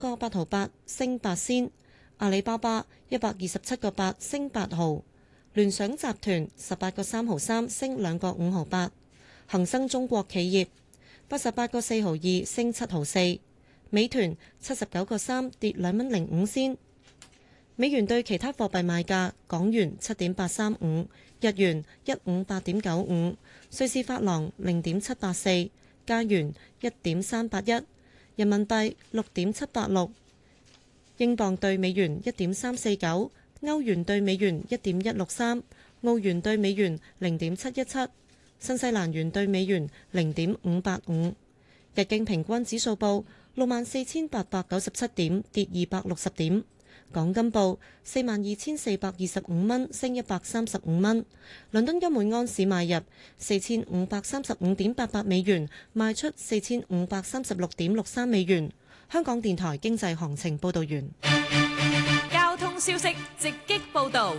個8毫8升8仙，阿里巴巴127個8升8毫，聯想集團18個3毫3升2個5毫8，恒生中國企業88個4毫2升7毫4，美團79個3跌2蚊05仙。美元對其他貨幣賣價：港元7.835，日元158.95，瑞士法郎0.784，加元1.381，人民幣6.786，英鎊對美元1.349，歐元對美元1.163，澳元對美元0.717，新西蘭元對美元0.585。日經平均指數報64,897點，跌260點。港金報42,425蚊，升135蚊。倫敦金每安士買入4535.88美元，賣出4536.63美元。香港電台經濟行情報導完。 交通消息直擊報導。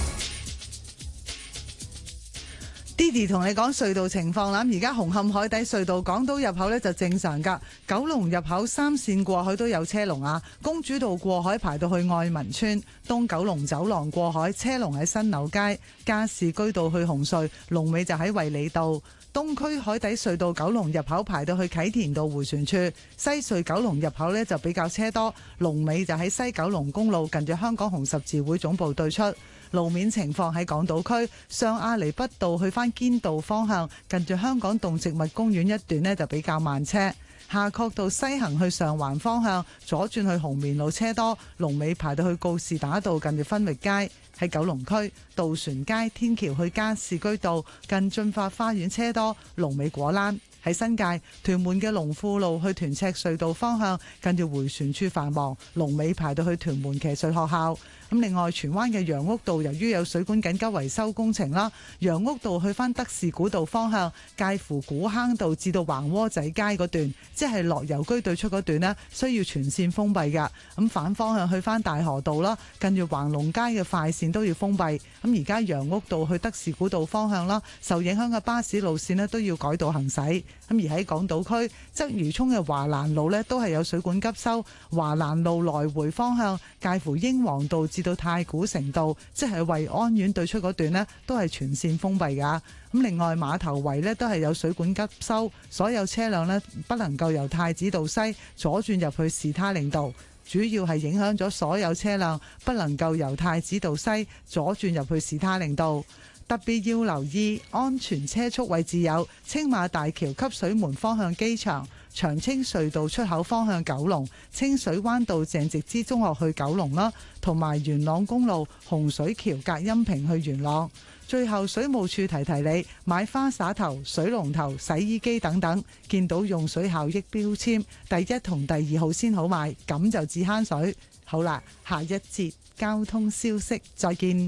Didi 同你講隧道情況啦，而家紅磡海底隧道港島入口呢就正常㗎，九龍入口3線過海都有車龍啊，公主道過海排到去愛民村，東九龍走廊過海車龍喺新樓街，加士居道去紅隧龍尾就喺衛理道。東區海底隧道九龍入口排到去啟田道迴旋處，西隧九龍入口呢就比較車多，龍尾就喺西九龍公路近住香港紅十字會總部對出。路面情況喺港島區上亞厘畢道去返堅道方向，近住香港動植物公園一段呢就比較慢車。夏慤道西行去上環方向左轉去紅棉路車多，龍尾排到去告士打道近住分域街。喺九龍區渡船街天橋去加士居道近駿發花園車多，龍尾果欄。喺新界屯門嘅龍富路去屯赤隧道方向近住迴旋處繁忙，龍尾排到去屯門騎術學校。咁另外荃灣嘅楊屋道由於有水管緊急維修工程啦，楊屋道去返德士古道方向介乎古坑道至到橫窩仔街嗰段，即係樂悠居對出嗰段呢，需要全線封閉㗎。咁反方向去返大河道啦，近住橫龍街嘅快線都要封閉。咁而家楊屋道去德士古道方向啦，受影響嘅巴士路線呢都要改道行駛。咁而喺港島區鰂魚涌嘅華蘭路呢都係有水管急修，華蘭路來回方向介乎英皇道至到太古城道，即係惠安苑對出嗰段呢都係全線封閉㗎。咁另外馬頭圍呢都係有水管急修，所有車輛呢不能夠由太子道西左轉入去士他令道，主要係影響咗所有車輛不能夠由太子道西左轉入去士他令道。特別要留意安全車速位置有青馬大橋汲水門方向機場、長青隧道出口方向九龍、清水灣道鄭植之中學去九龍啦，同埋元朗公路洪水橋隔音屏去元朗。最後水務署提提你，買花灑頭、水龍頭、洗衣機等等，見到用水效益標籤第1同第2號先好買，咁就至慳水。好啦，下一節交通消息再見。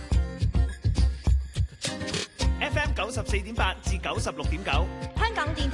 FM 94.8至96.9， 香港電台